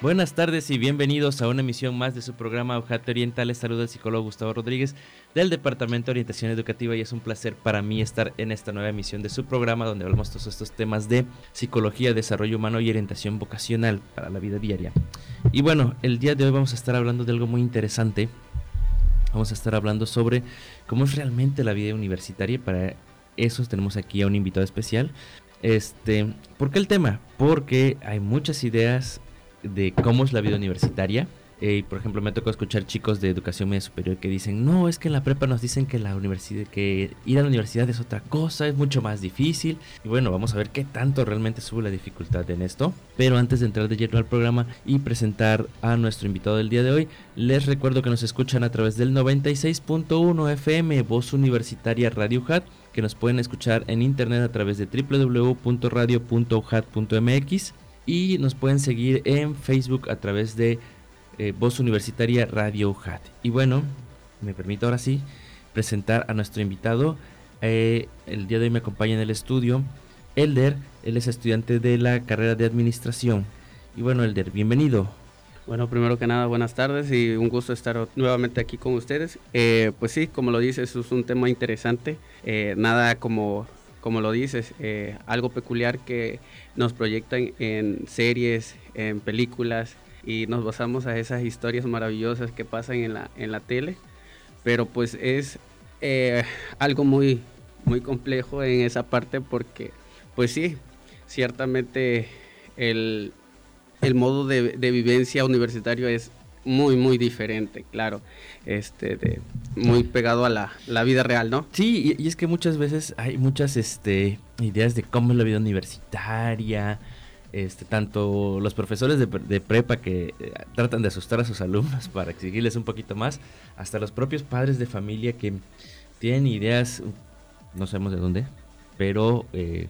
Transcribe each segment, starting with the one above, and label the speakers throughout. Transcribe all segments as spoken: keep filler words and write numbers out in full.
Speaker 1: Buenas tardes y bienvenidos a una emisión más de su programa Ojate Oriental. Les saluda el psicólogo Gustavo Rodríguez del Departamento de Orientación Educativa y es un placer para mí estar en esta nueva emisión de su programa donde hablamos todos estos temas de psicología, desarrollo humano y orientación vocacional para la vida diaria. Y bueno, el día de hoy vamos a estar hablando de algo muy interesante. Vamos a estar hablando sobre cómo es realmente la vida universitaria y para eso tenemos aquí a un invitado especial. Este, ¿por qué el tema? Porque hay muchas ideas de cómo es la vida universitaria. Eh, por ejemplo, me tocó escuchar chicos de educación media superior que dicen, no, es que en la prepa nos dicen que la universidad, que ir a la universidad es otra cosa, es mucho más difícil. Y bueno, vamos a ver qué tanto realmente sube la dificultad en esto. Pero antes de entrar de lleno al programa y presentar a nuestro invitado del día de hoy, les recuerdo que nos escuchan a través del noventa y seis punto uno F M, Voz Universitaria Radio U J A T, que nos pueden escuchar en internet a través de doble u doble u doble u punto radio punto u j a t punto m x y nos pueden seguir en Facebook a través de eh, Voz Universitaria Radio U J A T. Y bueno, me permito ahora sí presentar a nuestro invitado. Eh, el día de hoy me acompaña en el estudio Elder. Él es estudiante de la carrera de Administración. Y bueno, Elder, bienvenido.
Speaker 2: Bueno, primero que nada, buenas tardes y un gusto estar nuevamente aquí con ustedes. Eh, pues sí, como lo dices, es un tema interesante. Eh, nada como, como lo dices, eh, algo peculiar que nos proyectan en series, en películas y nos basamos a esas historias maravillosas que pasan en la, en la tele. Pero pues es eh, algo muy, muy complejo en esa parte porque, pues sí, ciertamente el... el modo de, de vivencia universitario es muy, muy diferente, claro, este, de, muy pegado a la, la vida real, ¿no?
Speaker 1: Sí, y, y es que muchas veces hay muchas este, ideas de cómo es la vida universitaria, este, tanto los profesores de, de prepa que eh, tratan de asustar a sus alumnos para exigirles un poquito más, hasta los propios padres de familia que tienen ideas, no sabemos de dónde, pero... Eh,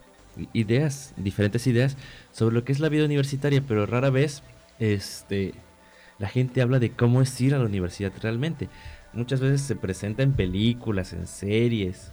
Speaker 1: ideas, diferentes ideas sobre lo que es la vida universitaria, pero rara vez este, la gente habla de cómo es ir a la universidad realmente. Muchas veces se presenta en películas, en series,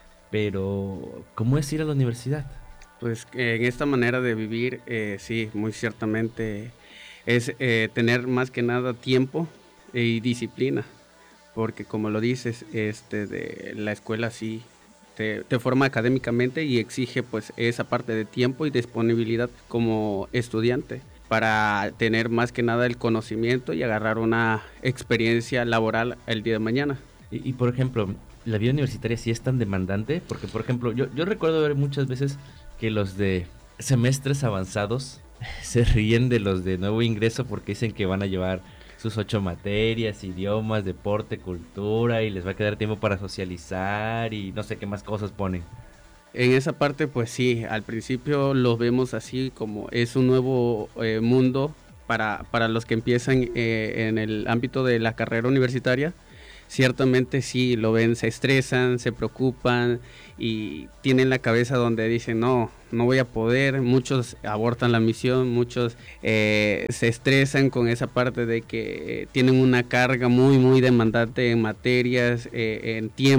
Speaker 1: pero ¿cómo es ir a la universidad?
Speaker 2: Pues eh, en esta manera de vivir, eh, sí, muy ciertamente es eh, tener más que nada tiempo y disciplina, porque como lo dices, este, de la escuela sí Te, te forma académicamente y exige pues esa parte de tiempo y disponibilidad como estudiante para tener más que nada el conocimiento y agarrar una experiencia laboral el día de mañana.
Speaker 1: Y, y por ejemplo, ¿la vida universitaria sí es tan demandante? Porque por ejemplo, yo, yo recuerdo ver muchas veces que los de semestres avanzados se ríen de los de nuevo ingreso porque dicen que van a llevar sus ocho materias, idiomas, deporte, cultura y les va a quedar tiempo para socializar y no sé qué más cosas ponen.
Speaker 2: En esa parte pues sí, al principio lo vemos así como es un nuevo eh, mundo para, para los que empiezan eh, en el ámbito de la carrera universitaria. Ciertamente sí, lo ven, se estresan, se preocupan y tienen la cabeza donde dicen no, no voy a poder, muchos abortan la misión, muchos eh, se estresan con esa parte de que eh, tienen una carga muy muy demandante en materias, eh, en tiempo.